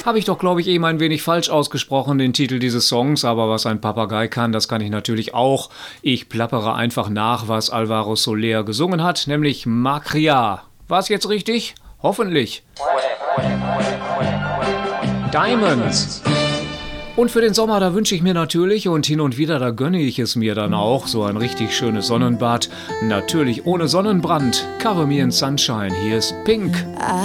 Habe ich doch, glaube ich, eben ein wenig falsch ausgesprochen, den Titel dieses Songs, aber was ein Papagei kann, das kann ich natürlich auch. Ich plappere einfach nach, was Alvaro Soler gesungen hat, nämlich Macria. War es jetzt richtig? Hoffentlich. Diamonds. Und für den Sommer, da wünsche ich mir natürlich und hin und wieder, da gönne ich es mir dann auch, so ein richtig schönes Sonnenbad. Natürlich ohne Sonnenbrand. Cover Me in Sunshine, hier ist Pink.